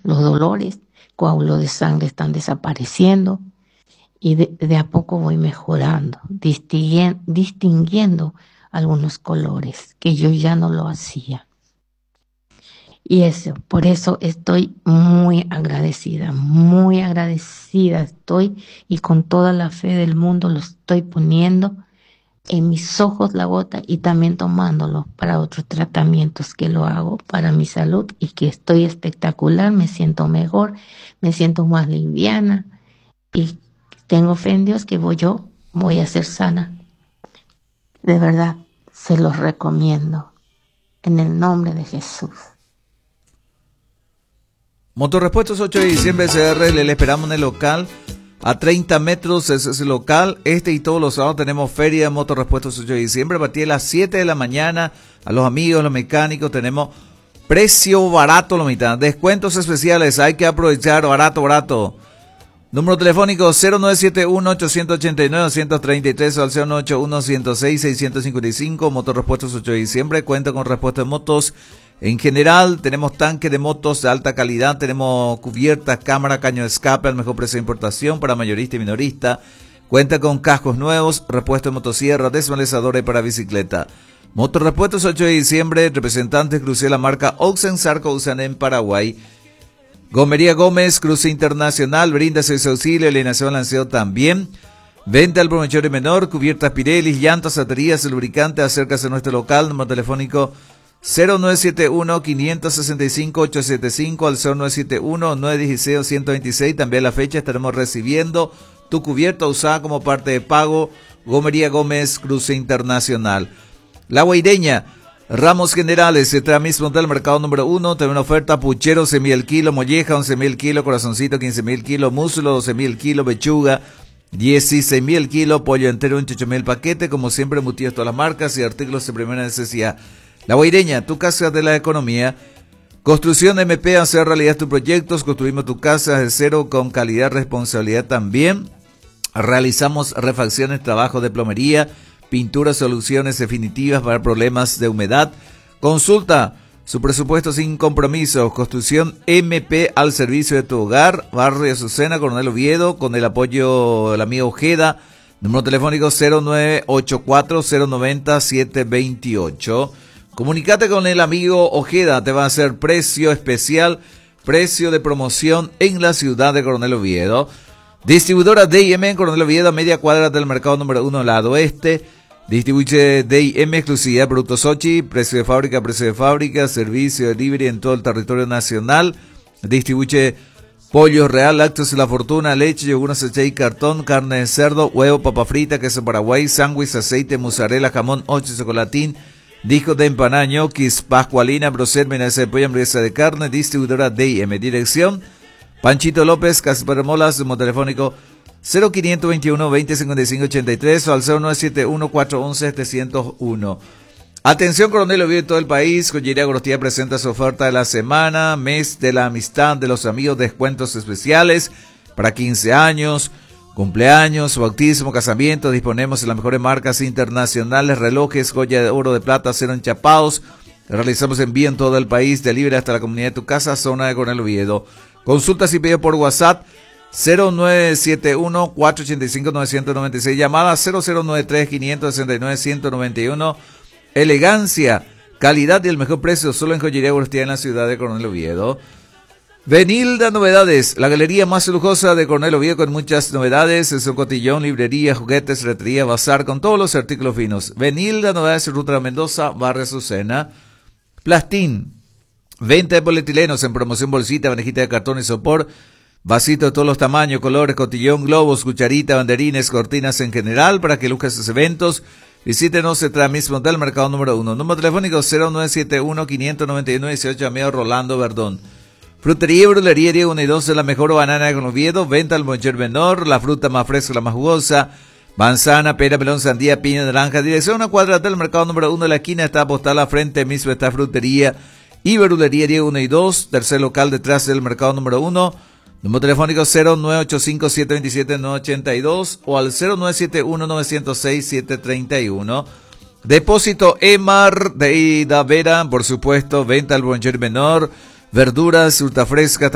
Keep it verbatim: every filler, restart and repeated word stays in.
los dolores, coágulos de sangre están desapareciendo y de, de a poco voy mejorando, distinguen, distinguiendo algunos colores que yo ya no lo hacía. Y eso, por eso estoy muy agradecida, muy agradecida estoy, y con toda la fe del mundo lo estoy poniendo en mis ojos la gota y también tomándolo para otros tratamientos que lo hago para mi salud y que estoy espectacular, me siento mejor, me siento más liviana y tengo fe en Dios que voy yo voy a ser sana. De verdad, se los recomiendo en el nombre de Jesús. Motorrepuestos ocho de diciembre C R, le esperamos en el local. A treinta metros es ese local. Este y todos los sábados tenemos feria de Motorrepuestos ocho de diciembre. A partir de las siete de la mañana, a los amigos, los mecánicos, tenemos precio barato, la mitad. Descuentos especiales, hay que aprovechar, barato, barato. Número telefónico cero nueve siete uno, ocho ocho nueve, dos tres tres o al cero nueve ocho uno, uno cero seis, seis cinco cinco. Motorrepuestos ocho de diciembre cuenta con repuesto de motos. En general, tenemos tanques de motos de alta calidad, tenemos cubiertas, cámara, caño de escape al mejor precio de importación para mayorista y minorista. Cuenta con cascos nuevos, repuesto de motosierra, desmalezadores para bicicleta. Motorrepuestos ocho de diciembre, representante exclusivo de la marca Oxen Sarco usan en Paraguay. Gomería Gómez, cruce internacional, brinda servicio de auxilio, alineación lanceo también. Venta al por mayor y menor, cubiertas Pirelli, llantas, baterías, lubricante, acércase a nuestro local, número telefónico cero nueve siete uno, cinco seis cinco, ocho siete cinco al cero nueve siete uno, nueve uno seis, uno cero dos seis. También a la fecha estaremos recibiendo tu cubierta usada como parte de pago. Gomería Gómez, cruce internacional. La Guaireña, ramos generales, se trae mismo del mercado número uno. También una oferta: puchero, once mil el kilo, molleja, once mil el kilo, corazoncito, quince mil el kilo, muslo, doce mil el kilo, pechuga, dieciséis mil el kilo, pollo entero, veintiocho mil el paquete. Como siempre, embutidos todas las marcas y artículos de primera necesidad. La Guaireña, tu casa de la economía. Construcción M P, hacer realidad tus proyectos. Construimos tu casa de cero con calidad, responsabilidad también. Realizamos refacciones, trabajo de plomería, pintura, soluciones definitivas para problemas de humedad. Consulta su presupuesto sin compromiso. Construcción M P al servicio de tu hogar. Barrio Azucena, Coronel Oviedo, con el apoyo del amigo Ojeda. Número telefónico cero nueve ocho cuatro, cero nueve cero, siete dos ocho. Comunicate con el amigo Ojeda, te va a hacer precio especial, precio de promoción en la ciudad de Coronel Oviedo. Distribuidora D I M en Coronel Oviedo, a media cuadra del mercado número uno, lado oeste. Distribuye D I M, exclusividad de productos Sochi, precio de fábrica, precio de fábrica, servicio de delivery en todo el territorio nacional. Distribuye pollo real, lácteos de la fortuna, leche, yogur, aceite y cartón, carne de cerdo, huevo, papa frita, queso paraguay, sándwich, aceite, mozzarella, jamón, ocho, chocolatín. Discos de empanada, ñoquis, pascualina, brocel, menaza de pollo, hamburguesa de carne. Distribuidora D I M. Dirección: Panchito López, Casa Paramolas, número telefónico cero quinientos veintiuno, veinte cincuenta y cinco ochenta y tres o al cero nueve siete uno, cuatro uno uno, siete cero uno. Atención, Coronel Oviedo y todo el país. Joyería Gorostía presenta su oferta de la semana, mes de la amistad de los amigos, descuentos especiales para quince años, cumpleaños, bautismo, casamiento. Disponemos de las mejores marcas internacionales, relojes, joya de oro, de plata, acero enchapados. Realizamos envío en todo el país, de libre hasta la comunidad de tu casa, zona de Coronel Oviedo. Consultas y pedido por WhatsApp cero nueve siete uno, cuatro ocho cinco, nueve nueve seis, llamada cero cero nueve tres, cinco seis nueve, uno cero nueve uno. Elegancia, calidad y el mejor precio solo en Joyería Gorostía en la ciudad de Coronel Oviedo. Venilda Novedades, la galería más lujosa de Coronel Oviedo con muchas novedades, es un cotillón, librería, juguetes, retrería, bazar con todos los artículos finos. Venilda Novedades, Ruta de Mendoza, Barrio Azucena. Plastín, venta de polietilenos en promoción, bolsita, bandejita de cartón y sopor, vasito de todos los tamaños, colores, cotillón, globos, cucharita, banderines, cortinas en general para que luzcas sus eventos. Visítenos en Transmismo del mercado número uno. Número telefónico cero nueve siete uno, cinco nueve uno, dieciocho, amigo Rolando Verdón. Frutería y brulería Diego uno y dos, la mejor banana de Oviedo, venta al mayor menor, la fruta más fresca, la más jugosa, manzana, pera, melón, sandía, piña, naranja. Dirección una cuadra del mercado número uno, de la esquina está postal, a frente mismo está frutería y verdulería Diego uno y dos, tercer local detrás del mercado número uno. Número telefónico cero nueve ocho cinco, siete dos siete, nueve ocho dos o al cero nueve siete uno, nueve cero seis, siete tres uno. Depósito Emar de Ida Vera, por supuesto, venta al mayor menor, verduras, fruta fresca.